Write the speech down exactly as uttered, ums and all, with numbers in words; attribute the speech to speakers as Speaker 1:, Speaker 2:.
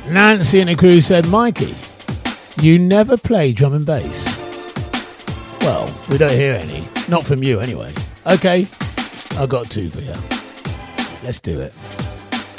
Speaker 1: Nancy and the crew said, Mikey, you never play drum and bass. Well, we don't hear any. Not from you, anyway. Okay, I got two for you. Let's do it.